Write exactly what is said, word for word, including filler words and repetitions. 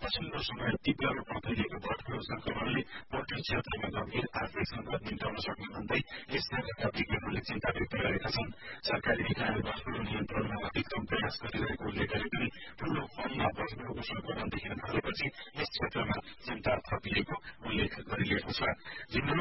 पछिल्लो समय तीव्र रूपमा फैलिएको बर्ड फ्लू संक्रमणले पोल्ट्री क्षेत्रमा गम्भीर आर्थिक संकट निम्त्याउन सक्ने भन्दै यस क्षेत्रका विज्ञहरूले चिन्ता व्यक्त गरेका छन्। सरकारी निकायले बर्ड फ्लू नियन्त्रणमा अधिकतम प्रयास गरिरहेको उल्लेख गरे पनि ठूलो फर्ममा बर्ड फ्लूको संक्रमण देखिन थालेपछि यस क्षेत्रमा चिन्ता थपिएको उल्लेख गरिएको छ।